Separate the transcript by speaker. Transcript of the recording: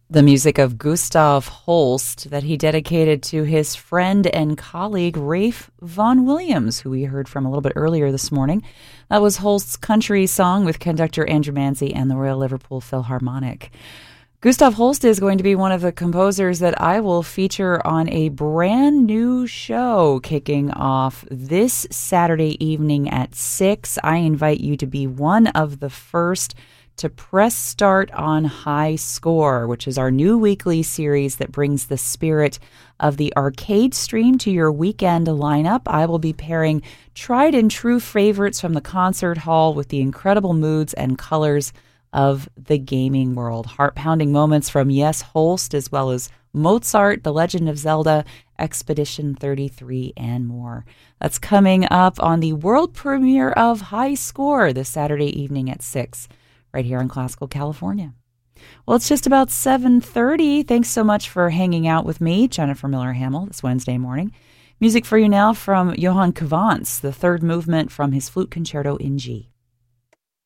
Speaker 1: The music of Gustav Holst that he dedicated to his friend and colleague Rafe Vaughan Williams, who we heard from a little bit earlier this morning. That was Holst's country song with conductor Andrew Manzi and the Royal Liverpool Philharmonic. Gustav Holst is going to be one of the composers that I will feature on a brand new show kicking off this Saturday evening at 6. I invite you to be one of the first to press start on High Score, which is our new weekly series that brings the spirit of the arcade stream to your weekend lineup. I will be pairing tried and true favorites from the concert hall with the incredible moods and colors of the gaming world. Heart-pounding moments from Yes Holst, as well as Mozart, The Legend of Zelda, Expedition 33, and more. That's coming up on the world premiere of High Score this Saturday evening at 6. Right here in Classical California. Well, it's just about 7:30. Thanks so much for hanging out with me, Jennifer Miller Hamill, this Wednesday morning. Music for you now from Johann Cavants, the third movement from his Flute Concerto in G.